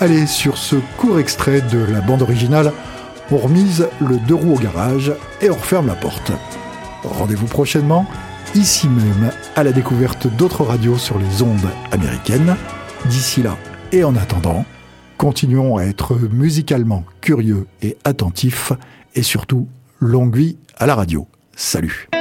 Allez, sur ce court extrait de la bande originale, on remise le deux roues au garage et on referme la porte. Rendez-vous prochainement, ici même, à la découverte d'autres radios sur les ondes américaines. D'ici là, et en attendant, continuons à être musicalement curieux et attentifs, et surtout, longue vie à la radio. Salut!